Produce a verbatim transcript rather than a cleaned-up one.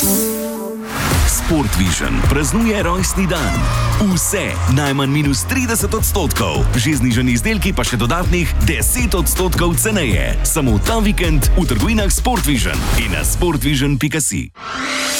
Sportvision praznuje rojstni dan. Vse najmanj minus trideset odstotkov, že znižani izdelki pa še dodatnih deset odstotkov ceneje. Samo ta vikend v trgovinah Sportvision in na sportvision pika si.